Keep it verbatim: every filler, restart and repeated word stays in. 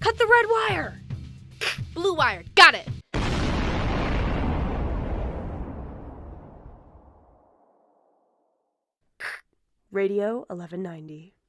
Cut the red wire. Blue wire. Got it. Radio eleven ninety.